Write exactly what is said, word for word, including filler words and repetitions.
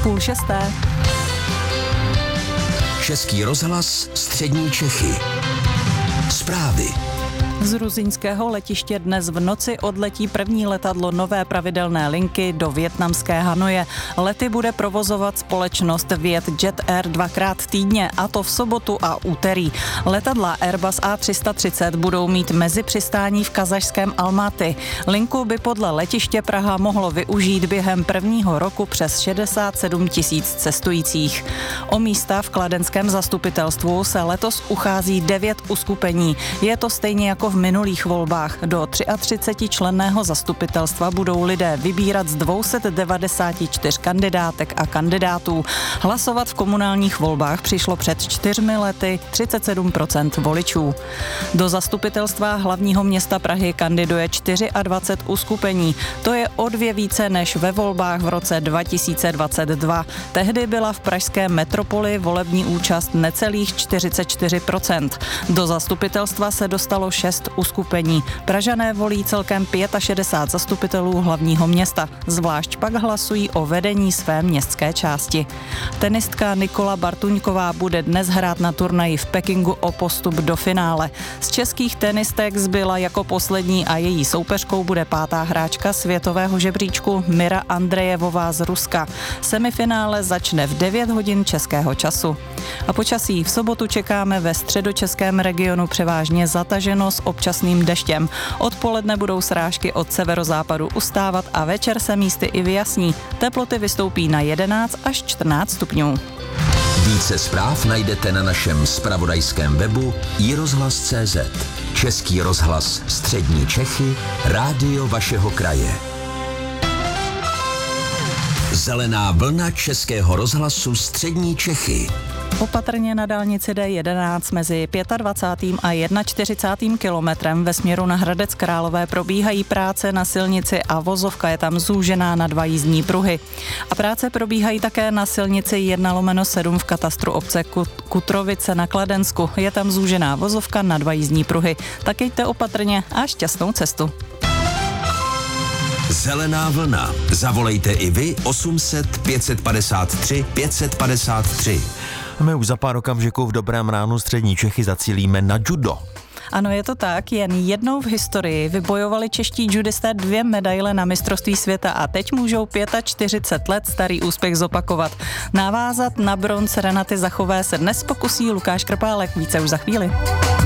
půl šesté. Český rozhlas Střední Čechy. Zprávy. Z ruzyňského letiště dnes v noci odletí první letadlo nové pravidelné linky do vietnamské Hanoje. Lety bude provozovat společnost Vietjet Air dvakrát týdně, a to v sobotu a úterý. Letadla Airbus A tři sta třicet budou mít mezipřistání v kazašském Almaty. Linku by podle letiště Praha mohlo využít během prvního roku přes šedesát sedm tisíc cestujících. O místa v kladenském zastupitelstvu se letos uchází devět uskupení. Je to stejně jako v minulých volbách. Do třiceti tří členného zastupitelstva budou lidé vybírat z dvě stě devadesát čtyři kandidátek a kandidátů. Hlasovat v komunálních volbách přišlo před čtyřmi lety třicet sedm procent voličů. Do zastupitelstva hlavního města Prahy kandiduje dvacet čtyři uskupení. To je o dvě více než ve volbách v roce dva tisíce dvacet dva. Tehdy byla v pražské metropoli volební účast necelých čtyřicet čtyři procent. Do zastupitelstva se dostalo šest uskupení. Pražané volí celkem šedesát pět zastupitelů hlavního města. Zvlášť pak hlasují o vedení své městské části. Tenistka Nikola Bartuňková bude dnes hrát na turnaji v Pekingu o postup do finále. Z českých tenistek zbyla jako poslední a její soupeřkou bude pátá hráčka světového žebříčku Mira Andrejevová z Ruska. Semifinále začne v devět hodin českého času. A počasí v sobotu čekáme ve středočeském regionu převážně zataženo s občasným deštěm. Odpoledne budou srážky od severozápadu ustávat a večer se místy i vyjasní. Teploty vystoupí na jedenáct až čtrnáct stupňů. Více zpráv najdete na našem zpravodajském webu i rozhlas tečka cé zet. Český rozhlas Střední Čechy, rádio vašeho kraje. Zelená vlna Českého rozhlasu Střední Čechy. Opatrně na dálnici D jedenáct mezi dvacátým pátým a čtyřicátým prvním kilometrem ve směru na Hradec Králové probíhají práce na silnici a vozovka je tam zúžená na dva jízdní pruhy. A práce probíhají také na silnici jedna lomeno sedm v katastru obce Kutrovice na Kladensku. Je tam zúžená vozovka na dva jízdní pruhy. Tak jeďte opatrně a šťastnou cestu. Zelená vlna. Zavolejte i vy osm set pět set padesát tři pět set padesát tři. My už za pár okamžiků v Dobrém ránu Střední Čechy zacílíme na judo. Ano, je to tak, jen jednou v historii vybojovali čeští judisté dvě medaile na mistrovství světa a teď můžou čtyřicet pět let starý úspěch zopakovat. Navázat na bronz Renaty Zachové se dnes pokusí Lukáš Krpálek, více už za chvíli.